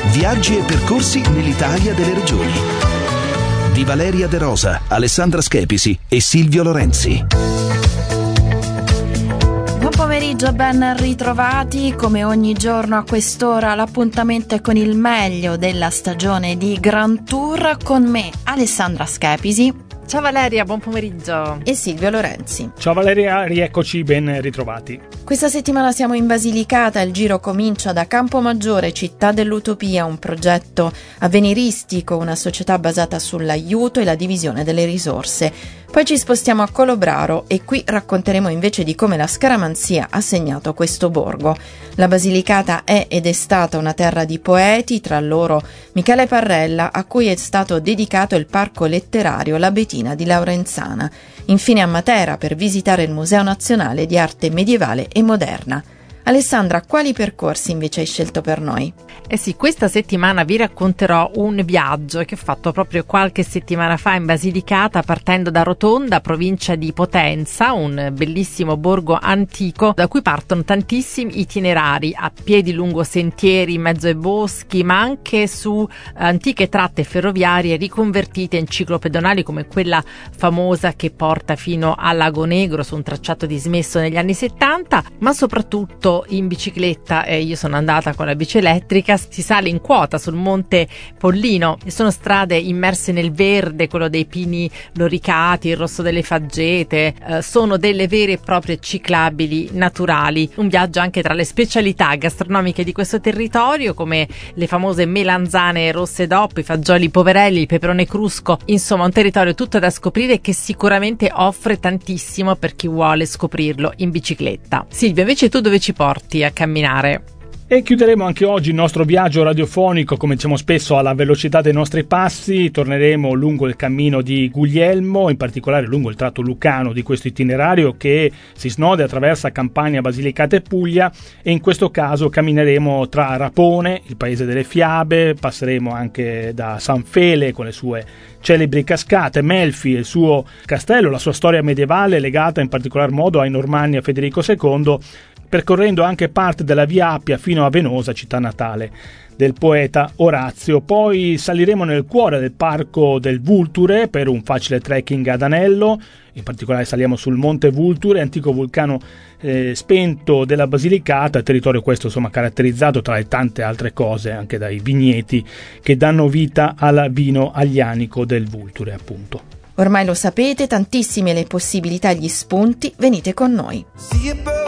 Viaggi e percorsi nell'Italia delle regioni. Di Valeria De Rosa, Alessandra Schepisi e Silvio Lorenzi. Buon pomeriggio, ben ritrovati. Come ogni giorno a quest'ora l'appuntamento è con il meglio della stagione di Grand Tour, con me Alessandra Schepisi. Ciao Valeria, buon pomeriggio. E Silvio Lorenzi. Ciao Valeria, rieccoci, ben ritrovati. Questa settimana siamo in Basilicata, il giro comincia da Campomaggiore, città dell'utopia, un progetto avveniristico, una società basata sull'aiuto e la divisione delle risorse. Poi ci spostiamo a Colobraro e qui racconteremo invece di come la scaramanzia ha segnato questo borgo. La Basilicata è ed è stata una terra di poeti, tra loro Michele Parrella, a cui è stato dedicato il parco letterario La Betina di Laurenzana. Infine a Matera per visitare il Museo Nazionale di Arte Medievale e Moderna. Alessandra, quali percorsi invece hai scelto per noi? Sì, questa settimana vi racconterò un viaggio che ho fatto proprio qualche settimana fa in Basilicata, partendo da Rotonda, provincia di Potenza, un bellissimo borgo antico da cui partono tantissimi itinerari a piedi lungo sentieri in mezzo ai boschi, ma anche su antiche tratte ferroviarie riconvertite in ciclopedonali come quella famosa che porta fino a Lago Negro su un tracciato dismesso negli anni 70, ma soprattutto in bicicletta. Io sono andata con la bici elettrica, si sale in quota sul Monte Pollino e sono strade immerse nel verde, quello dei pini loricati, il rosso delle faggete, sono delle vere e proprie ciclabili naturali. Un viaggio anche tra le specialità gastronomiche di questo territorio, come le famose melanzane rosse DOP, i fagioli poverelli, il peperone crusco, insomma un territorio tutto da scoprire che sicuramente offre tantissimo per chi vuole scoprirlo in bicicletta. Silvia, invece tu dove ci porti a camminare? E chiuderemo anche oggi il nostro viaggio radiofonico, come diciamo spesso, alla velocità dei nostri passi. Torneremo lungo il cammino di Guglielmo, in particolare lungo il tratto lucano di questo itinerario che si snoda e attraversa Campania, Basilicata e Puglia, e in questo caso cammineremo tra Rapone, il paese delle fiabe, passeremo anche da San Fele con le sue celebri cascate, Melfi, il suo castello, la sua storia medievale legata in particolar modo ai Normanni e a Federico II, percorrendo anche parte della Via Appia fino a Venosa, città natale del poeta Orazio. Poi saliremo nel cuore del parco del Vulture per un facile trekking ad Anello, in particolare saliamo sul Monte Vulture, antico vulcano spento della Basilicata, territorio questo insomma caratterizzato tra le tante altre cose anche dai vigneti che danno vita al vino aglianico del Vulture, appunto. Ormai lo sapete, tantissime le possibilità e gli spunti, venite con noi.